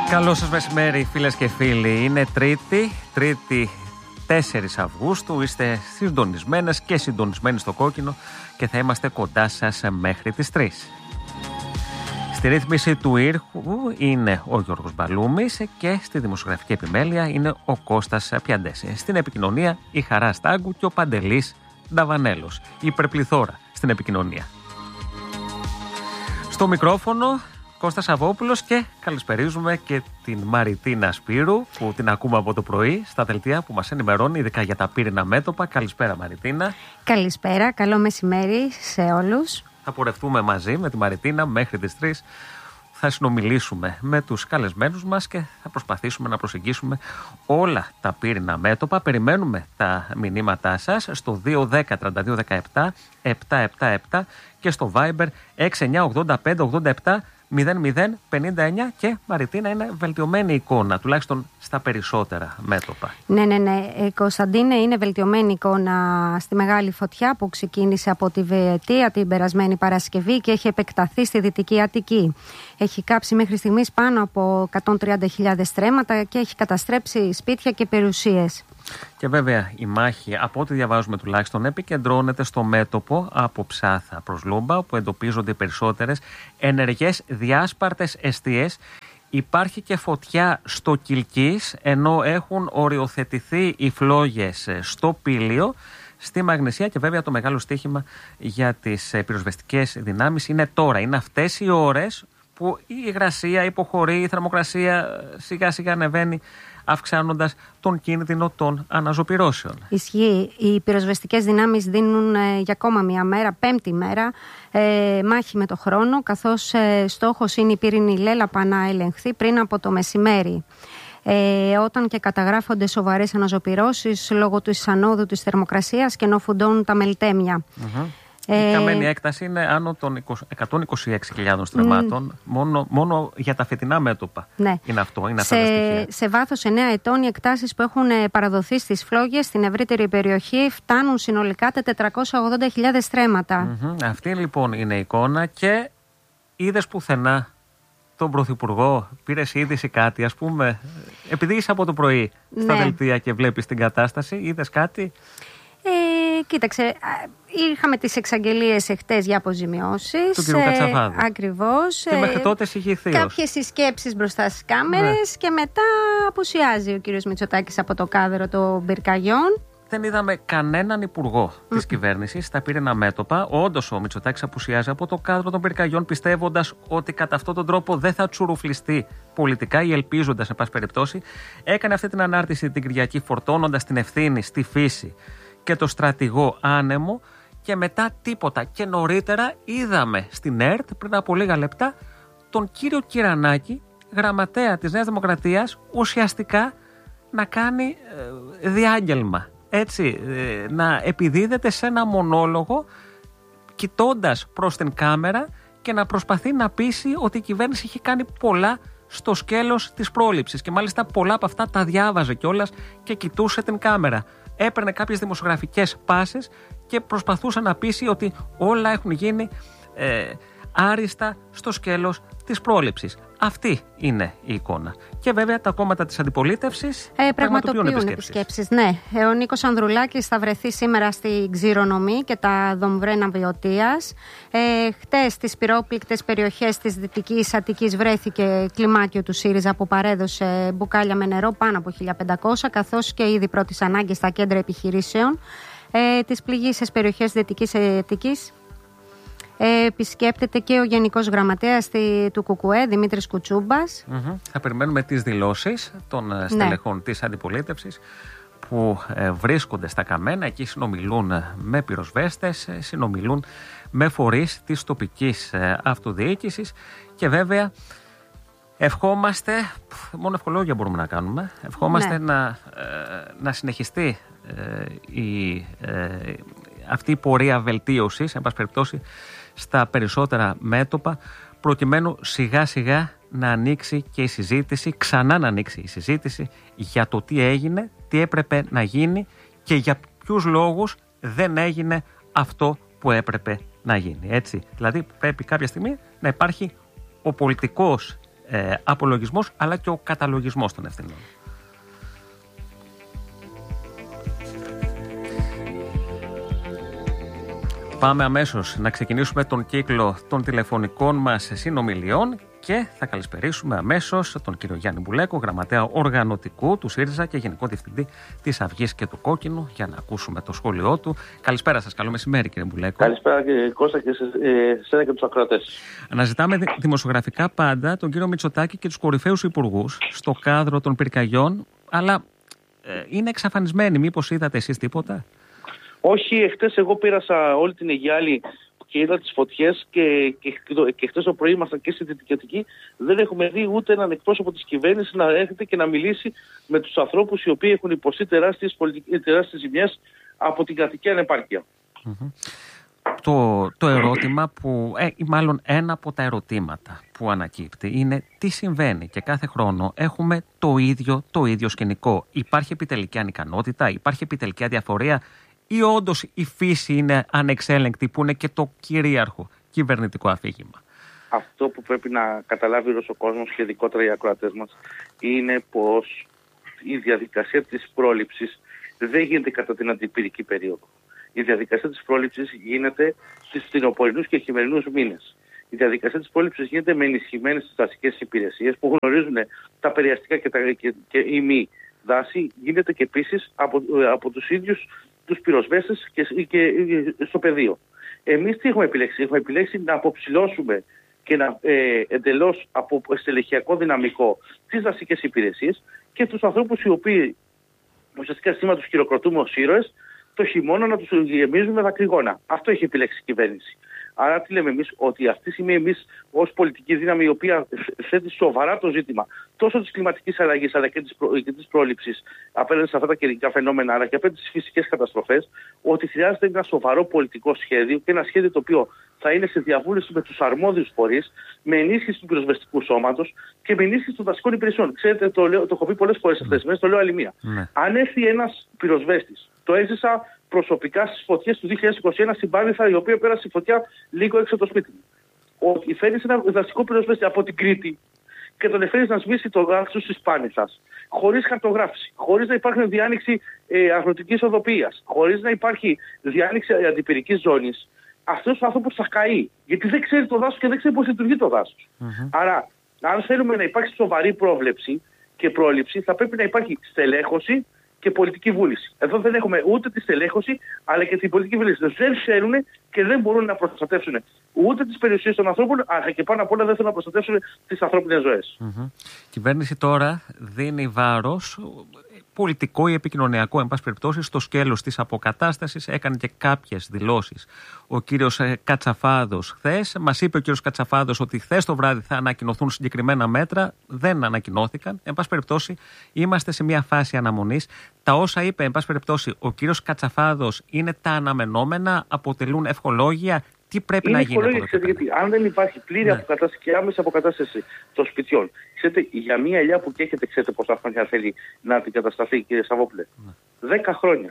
Καλό σας μεσημέρι, φίλες και φίλοι. Είναι Τρίτη 4 Αυγούστου. Είστε συντονισμένες και συντονισμένοι στο κόκκινο και θα είμαστε κοντά σας μέχρι τις 3. Στη ρύθμιση του ήχου είναι ο Γιώργος Μπαλούμης και στη δημοσιογραφική επιμέλεια είναι ο Κώστας Πιαντές. Στην επικοινωνία η Χαρά Στάγκου και ο Παντελής Νταβανέλος. Υπερπληθώρα στην επικοινωνία. Στο μικρόφωνο Κώστας Σαββόπουλος και καλησπερίζουμε και την Μαριτίνα Σπύρου που την ακούμε από το πρωί στα δελτία που μας ενημερώνει ειδικά για τα πύριννα μέτωπα. Καλησπέρα Μαριτίνα. Καλησπέρα, καλό μεσημέρι σε όλους. Θα πορευτούμε μαζί με τη Μαριτίνα μέχρι τις 3. Θα συνομιλήσουμε με τους καλεσμένους μας και θα προσπαθήσουμε να προσεγγίσουμε όλα τα πύριννα μέτωπα. Περιμένουμε τα μηνύματά σας στο 210-3217-777 και στο Viber 6985-87-00-59 και Μαριτίνα είναι βελτιωμένη εικόνα, τουλάχιστον στα περισσότερα μέτωπα. Ναι, Κωνσταντίνε, είναι βελτιωμένη εικόνα στη μεγάλη φωτιά που ξεκίνησε από τη Βεετία την περασμένη Παρασκευή και έχει επεκταθεί στη Δυτική Αττική. Έχει κάψει μέχρι στιγμής πάνω από 130.000 στρέμματα και έχει καταστρέψει σπίτια και περιουσίες. Και βέβαια η μάχη, από ό,τι διαβάζουμε τουλάχιστον, επικεντρώνεται στο μέτωπο από Ψάθα προς Λούμπα, όπου εντοπίζονται οι περισσότερες ενεργές διάσπαρτες εστίες. Υπάρχει και φωτιά στο Κιλκής, ενώ έχουν οριοθετηθεί οι φλόγες στο Πήλιο, στη Μαγνησία και βέβαια το μεγάλο στοίχημα για τις πυροσβεστικές δυνάμεις είναι τώρα. Είναι αυτές οι ώρες που η υγρασία υποχωρεί, η θερμοκρασία σιγά σιγά ανεβαίνει, αυξάνοντας τον κίνδυνο των αναζωπυρώσεων. Ισχύει. Οι πυροσβεστικές δυνάμεις δίνουν για ακόμα μια μέρα, πέμπτη μέρα, μάχη με το χρόνο, καθώς στόχος είναι η πύρινη λέλαπα να ελεγχθεί πριν από το μεσημέρι. Όταν και καταγράφονται σοβαρές αναζωπυρώσεις λόγω της ανόδου της θερμοκρασίας και ενώ φουντώνουν τα μελτέμια. Η καμένη έκταση είναι άνω των 126.000 στρεμμάτων, μόνο για τα φετινά μέτωπα. Ναι. Είναι αυτό, είναι αυτά τα στοιχεία. Σε βάθος 9 ετών οι εκτάσεις που έχουν παραδοθεί στις φλόγες στην ευρύτερη περιοχή φτάνουν συνολικά τα 480.000 στρέμματα. Αυτή λοιπόν είναι η εικόνα και είδες πουθενά τον Πρωθυπουργό, πήρες είδηση κάτι, ας πούμε, επειδή είσαι από το πρωί στα δελτία και βλέπεις την κατάσταση, είδες κάτι? Κοίταξε, είχαμε τις εξαγγελίες εχθές για αποζημιώσεις του κ. Κατσαβάδη. Ακριβώς. Και μέχρι τότε είχε θείος. Κάποιες συσκέψεις μπροστά στις κάμερες και μετά απουσιάζει ο κ. Μητσοτάκης από το κάδρο των πυρκαγιών. Δεν είδαμε κανέναν υπουργό της κυβέρνησης στα πύριννα μέτωπα. Όντως ο Μητσοτάκης απουσιάζει από το κάδρο των πυρκαγιών, πιστεύοντας ότι κατά αυτόν τον τρόπο δεν θα τσουρουφλιστεί πολιτικά ή ελπίζοντας, εν πάση περιπτώσει. Έκανε αυτή την ανάρτηση την Κυριακή, φορτώνοντας την ευθύνη στη φύση και το στρατηγό άνεμο και μετά τίποτα. Και νωρίτερα είδαμε στην ΕΡΤ πριν από λίγα λεπτά τον κύριο Κυρανάκη, γραμματέα της Νέας Δημοκρατίας, ουσιαστικά να κάνει διάγγελμα. Έτσι, να επιδίδεται σε ένα μονόλογο κοιτώντας προς την κάμερα και να προσπαθεί να πείσει ότι η κυβέρνηση είχε κάνει πολλά στο σκέλος της πρόληψης και μάλιστα πολλά από αυτά τα διάβαζε κιόλας και κοιτούσε την κάμερα. Έπαιρνε κάποιες δημοσιογραφικές πάσες και προσπαθούσε να πείσει ότι όλα έχουν γίνει άριστα στο σκέλος της πρόληψης. Αυτή είναι η εικόνα. Και βέβαια τα κόμματα της αντιπολίτευσης πραγματοποιούν επισκέψεις. Ναι. Ο Νίκος Ανδρουλάκης θα βρεθεί σήμερα στη Ξηρονομή και τα Δομβρένα Βιωτίας. Χτες στις πυρόπληκτες περιοχές της Δυτικής Αττικής βρέθηκε κλιμάκιο του ΣΥΡΙΖΑ που παρέδωσε μπουκάλια με νερό πάνω από 1.500, καθώς και ήδη πρώτης ανάγκης στα κέντρα επιχειρήσεων. Τις πληγήσεις περιοχές Δυτικής Αττικής επισκέπτεται και ο Γενικός Γραμματέας του ΚΚΕ, Δημήτρης Κουτσούμπας. Θα περιμένουμε τις δηλώσεις των στελεχών της αντιπολίτευσης που βρίσκονται στα καμένα. Εκεί συνομιλούν με πυροσβέστες, συνομιλούν με φορείς της τοπικής αυτοδιοίκησης και βέβαια ευχόμαστε, μόνο ευχολόγια μπορούμε να κάνουμε, ευχόμαστε να συνεχιστεί αυτή η πορεία βελτίωσης, εν πάση περιπτώσει, στα περισσότερα μέτωπα, προκειμένου σιγά σιγά να ανοίξει και η συζήτηση, ξανά να ανοίξει η συζήτηση για το τι έγινε, τι έπρεπε να γίνει και για ποιους λόγους δεν έγινε αυτό που έπρεπε να γίνει. Έτσι. Δηλαδή πρέπει κάποια στιγμή να υπάρχει ο πολιτικός απολογισμός αλλά και ο καταλογισμός των ευθυνών. Πάμε αμέσως να ξεκινήσουμε τον κύκλο των τηλεφωνικών μας συνομιλιών και θα καλησπερίσουμε αμέσως τον κύριο Γιάννη Μπουλέκο, γραμματέα οργανωτικού του ΣΥΡΙΖΑ και γενικό διευθυντή της Αυγής και του Κόκκινου, για να ακούσουμε το σχόλιο του. Καλησπέρα σας, καλό μεσημέρι κύριε Μπουλέκο. Καλησπέρα κύριε Κώστα και εσένα και τους ακροατές. Αναζητάμε δημοσιογραφικά πάντα τον κύριο Μητσοτάκη και τους κορυφαίους υπουργούς στο κάδρο των πυρκαγιών, αλλά είναι εξαφανισμένοι. Μήπως είδατε εσείς τίποτα? Όχι, εχθές εγώ πέρασα όλη την Αιγιάλη και είδα τις φωτιές και χθες το πρωί ήμασταν και στη Δυτική Αττική. Δεν έχουμε δει ούτε έναν εκπρόσωπο της κυβέρνησης να έρχεται και να μιλήσει με τους ανθρώπους οι οποίοι έχουν υποστεί τεράστιες ζημιές από την κρατική ανεπάρκεια. Το ερώτημα που, ή μάλλον ένα από τα ερωτήματα που ανακύπτει είναι τι συμβαίνει, και κάθε χρόνο έχουμε το ίδιο σκηνικό. Υπάρχει επιτελική ανικανότητα, υπάρχει επιτελική αδιαφορία, ή όντως η φύση είναι ανεξέλεγκτη, που είναι και το κυρίαρχο κυβερνητικό αφήγημα? Αυτό που πρέπει να καταλάβει ο κόσμος και ειδικότερα οι ακροατές μας είναι πως η διαδικασία της πρόληψης δεν γίνεται κατά την αντιπυρική περίοδο. Η διαδικασία της πρόληψης γίνεται στις φθινοπορεινούς και χειμερινούς μήνες. Η διαδικασία της πρόληψης γίνεται με ενισχυμένες δασικές υπηρεσίες που γνωρίζουν τα περιαστικά και η μη δάση. Γίνεται και επίσης από τους ίδιους τους πυροσβέστες και στο πεδίο. Εμείς τι έχουμε επιλέξει? Έχουμε επιλέξει να αποψηλώσουμε και να εντελώς από στελεχειακό δυναμικό τις δασικές υπηρεσίες και τους ανθρώπους οι οποίοι ουσιαστικά σήμερα τους χειροκροτούμε ως ήρωες, το χειμώνα να τους γεμίζουμε δακρυγόνα. Αυτό έχει επιλέξει η κυβέρνηση. Άρα τι λέμε εμείς? Ότι αυτή τη στιγμή εμείς ως πολιτική δύναμη η οποία θέτει σοβαρά το ζήτημα τόσο της κλιματικής αλλαγής αλλά και της πρόληψης απέναντι σε αυτά τα καιρικά φαινόμενα αλλά και απέναντι στις φυσικές καταστροφές, ότι χρειάζεται ένα σοβαρό πολιτικό σχέδιο και ένα σχέδιο το οποίο θα είναι σε διαβούλευση με τους αρμόδιους φορείς, με ενίσχυση του πυροσβεστικού σώματος και με ενίσχυση των δασικών υπηρεσιών. Ξέρετε, το έχω πει πολλές φορές αυτές τις μέρες, το λέω άλλη μία. Αν έρθει ένας πυροσβέστης, το έζησα προσωπικά στις φωτιές του 2021 στην Πάρνηθα, η οποία πέρασε η φωτιά λίγο έξω από το σπίτι μου. Ότι φέρνεις ένα δασικό πυροσβέστη από την Κρήτη και τον εφέρεις να σβήσει το δάσος της Πάρνηθας, χωρίς χαρτογράφηση, χωρίς να υπάρχει διάνοιξη αγροτικής οδοποιίας, χωρίς να υπάρχει διάνοιξη αντιπυρικής ζώνης, αυτός ο άνθρωπος θα καεί. Γιατί δεν ξέρει το δάσος και δεν ξέρει πώς λειτουργεί το δάσος. Άρα, αν θέλουμε να υπάρξει σοβαρή πρόβλεψη και πρόληψη, θα πρέπει να υπάρχει στελέχωση και πολιτική βούληση. Εδώ δεν έχουμε ούτε τη στελέχωση αλλά και την πολιτική βούληση. Δεν θέλουν και δεν μπορούν να προστατεύσουν ούτε τις περιουσίες των ανθρώπων, αλλά και πάνω απ' όλα δεν θέλουν να προστατεύσουν τις ανθρώπινες ζωές. Η κυβέρνηση τώρα δίνει βάρος πολιτικό ή επικοινωνιακό, εν πάση περιπτώσει, στο σκέλος της αποκατάστασης. Έκανε και κάποιες δηλώσεις ο κύριος Κατσαφάδος χθες. Μας είπε ο κύριος Κατσαφάδος ότι χθες το βράδυ θα ανακοινωθούν συγκεκριμένα μέτρα. Δεν ανακοινώθηκαν. Εν πάση περιπτώσει, είμαστε σε μια φάση αναμονής. Τα όσα είπε, εν πάση περιπτώσει, ο κύριος Κατσαφάδος είναι τα αναμενόμενα, αποτελούν ευχολόγια? Τι πρέπει να γίνει? Γιατί αν δεν υπάρχει πλήρη αποκατάσταση και άμεση αποκατάσταση των σπιτιών, ξέρετε, για μια ελιά που καίγεται, ξέρετε πόσα χρόνια θέλει να αντικατασταθεί, κύριε Σαββόπουλε? 10 χρόνια.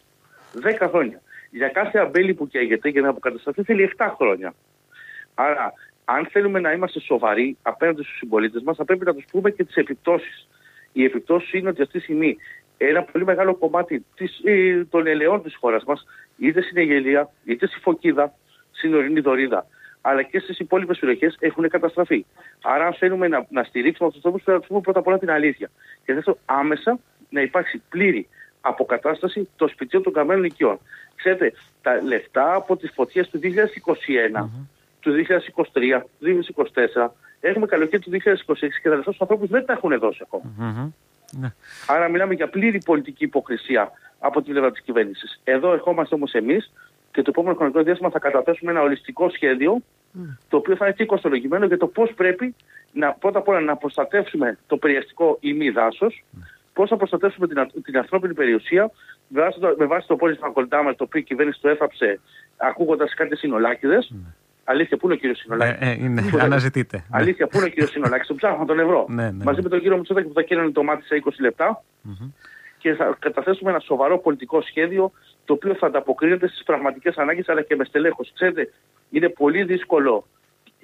10 χρόνια. Για κάθε αμπέλι που καίγεται για να αποκατασταθεί θέλει 7 χρόνια. Άρα, αν θέλουμε να είμαστε σοβαροί απέναντι στους συμπολίτες μας, θα πρέπει να τους πούμε και τις επιπτώσεις. Οι επιπτώσεις είναι ότι αυτή τη στιγμή ένα πολύ μεγάλο κομμάτι των ελαιών της χώρας μας, είτε στην Αιγελία, είτε στη Φωκίδα, στην Ορεινή Δωρίδα, αλλά και στις υπόλοιπες περιοχές έχουν καταστραφεί. Άρα, αν θέλουμε να στηρίξουμε αυτούς τους ανθρώπους, πρέπει να τους πούμε πρώτα απ' όλα την αλήθεια. Και δεύτερον, άμεσα να υπάρξει πλήρη αποκατάσταση των σπιτιών των καμένων οικειών. Ξέρετε, τα λεφτά από τις φωτιές του 2021, του 2023, του 2024, έχουμε καλοκαίρι του 2026 και τα λεφτά στους ανθρώπους δεν τα έχουν δώσει ακόμα. Άρα, μιλάμε για πλήρη πολιτική υποκρισία από την πλευρά της κυβέρνησης. Εδώ ερχόμαστε όμως εμείς και το επόμενο χρονικό διάστημα θα καταθέσουμε ένα ολιστικό σχέδιο, το οποίο θα είναι και κοστολογημένο για το πώς πρέπει πρώτα απ' όλα να προστατεύσουμε το περιαστικό ή μη δάσος, πώς θα προστατεύσουμε την ανθρώπινη περιουσία με βάση το πόρισμα Κολντάμα, το οποίο η κυβέρνηση το έφαψε ακούγοντας κάτι συνολάκηδες. Αλήθεια, πού είναι ο κύριος Συνολάκης? Αναζητείτε. Αλήθεια, πού είναι ο κύριος Συνολάκης? Τον ψάχνω τον ευρώ. Μαζί με τον κύριο Μητσοτάκη που θα καίνανε το μάτι σε 20 λεπτά. Και θα καταθέσουμε ένα σοβαρό πολιτικό σχέδιο, το οποίο θα ανταποκρίνεται στις πραγματικές ανάγκες αλλά και με στελέχωση. Ξέρετε, είναι πολύ δύσκολο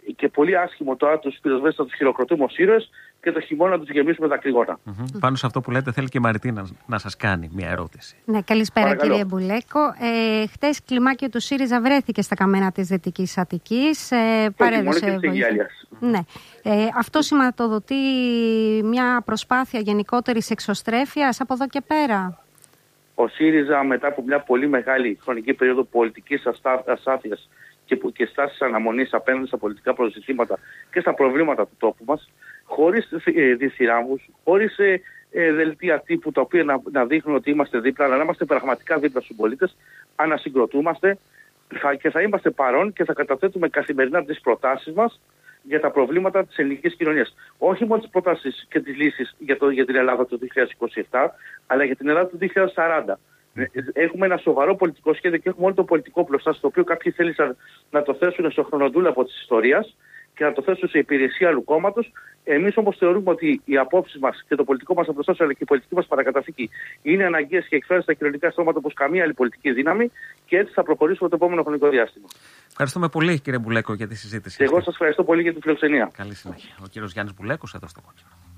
και πολύ άσχημο τώρα τους πυροσβέστες να τους χειροκροτούμε ως ήρωες και το χειμώνα να τους γεμίσουμε δακρυγόνα. Πάνω σε αυτό που λέτε, θέλει και η Μαριτίνα να σας κάνει μια ερώτηση. Ναι, καλησπέρα. Παρακαλώ. Κύριε Μπουλέκο. Χτες κλιμάκιο του ΣΥΡΙΖΑ βρέθηκε στα καμένα της Δυτικής Αττικής. Παρέδωσε βοήθεια. Ναι. Αυτό σηματοδοτεί μια προσπάθεια γενικότερης εξωστρέφειας από εδώ και πέρα. Ο ΣΥΡΙΖΑ, μετά από μια πολύ μεγάλη χρονική περίοδο πολιτικής αστάθειας και στάσης αναμονής απέναντι στα πολιτικά προζητήματα και στα προβλήματα του τόπου μας, χωρίς διθυράμβους, χωρίς δελτία τύπου τα οποία να δείχνουν ότι είμαστε δίπλα, αλλά να είμαστε πραγματικά δίπλα στους πολίτες, ανασυγκροτούμαστε και θα είμαστε παρόν και θα καταθέτουμε καθημερινά τις προτάσεις μας για τα προβλήματα της ελληνικής κοινωνίας. Όχι μόνο τις προτάσεις και τις λύσεις για την Ελλάδα του 2027, αλλά για την Ελλάδα του 2040. Έχουμε ένα σοβαρό πολιτικό σχέδιο και έχουμε όλο το πολιτικό πλωστά, στο οποίο κάποιοι θέλησαν να το θέσουν στο χρονοτούλαπο της ιστορίας και να το θέσουν σε υπηρεσία άλλου κόμματος. Εμείς όμως θεωρούμε ότι οι απόψεις μας και το πολιτικό μας απλωστάσιο, αλλά και η πολιτική μας παρακαταθήκη είναι αναγκαίες και εκφράζονται στα κοινωνικά στρώματα όπως καμία άλλη πολιτική δύναμη και έτσι θα προχωρήσουμε το επόμενο χρονικό διάστημα. Ευχαριστούμε πολύ, κύριε Μπουλέκο, για τη συζήτηση. Και εγώ σας ευχαριστώ πολύ για την φιλοξενία. Καλή συνέχεια. Ο κύριος Γιάννης Μπουλέκος εδώ στο Κόκκινο.